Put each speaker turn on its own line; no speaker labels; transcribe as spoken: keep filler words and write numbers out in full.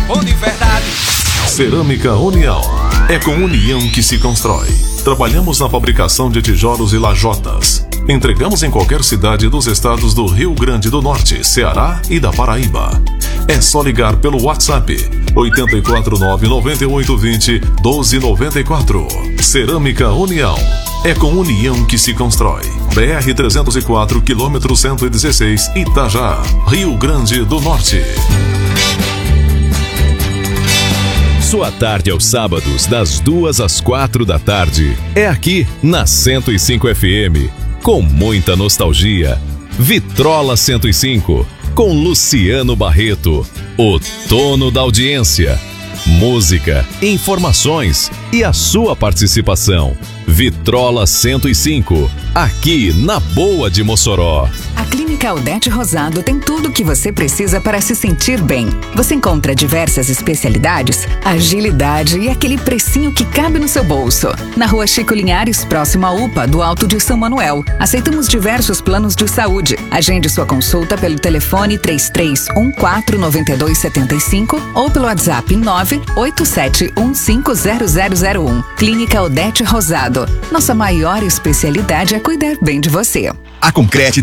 bom de verdade.
Cerâmica União. É com união que se constrói. Trabalhamos na fabricação de tijolos e lajotas. Entregamos em qualquer cidade dos estados do Rio Grande do Norte, Ceará e da Paraíba. É só ligar pelo WhatsApp oito quatro nove nove oito dois zero um dois nove quatro. Cerâmica União. É com união que se constrói. B R trezentos e quatro, quilômetro cento e dezesseis, Itajá, Rio Grande do Norte.
Sua tarde aos sábados, das duas às quatro da tarde, é aqui na cento e cinco F M, com muita nostalgia. Vitrola cento e cinco, com Luciano Barreto, o dono da audiência. Música, informações e a sua participação. Vitrola cento e cinco, aqui na Boa de Mossoró.
A Clínica Odete Rosado tem tudo o que você precisa para se sentir bem. Você encontra diversas especialidades, agilidade e aquele precinho que cabe no seu bolso. Na Rua Chico Linhares, próximo à U P A do Alto de São Manuel. Aceitamos diversos planos de saúde. Agende sua consulta pelo telefone três três um quatro nove dois sete cinco ou pelo WhatsApp nove oito sete um cinco zero zero zero um. Clínica Odete Rosado. Nossa maior especialidade é cuidar bem de você.
A Concrete